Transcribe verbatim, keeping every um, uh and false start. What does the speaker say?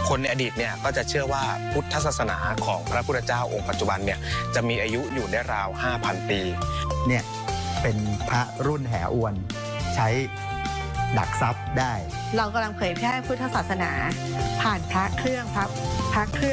คนในอดีตเนี่ยก็จะเชื่อว่าพุทธศาสนาของพระพุทธเจ้าองค์ปัจจุบันเนี่ยจะมีอายุอยู่ได้ราว ห้าพัน ปีเนี่ยเป็นพระรุ่นแห่อวนใช้ดักทรัพย์ได้เรากำลังเผยแพร่พุทธศาสนาผ่านพระเครื่องพระพระเครื่อง